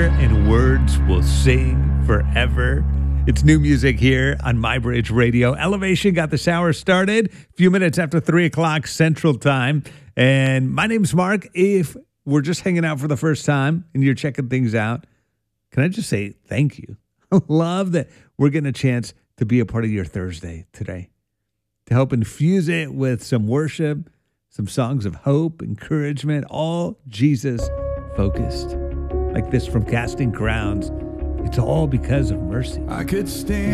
and words will sing forever. It's new music here on MyBridge Radio. Elevation got this hour started a few minutes after 3 o'clock Central Time. And my name's Mark. If we're just hanging out for the first time and you're checking things out, can I just say thank you? I love that we're getting a chance to be a part of your Thursday today, to help infuse it with some worship, some songs of hope, encouragement, all Jesus focused. Like this from Casting Crowns. It's all because of mercy. I could stand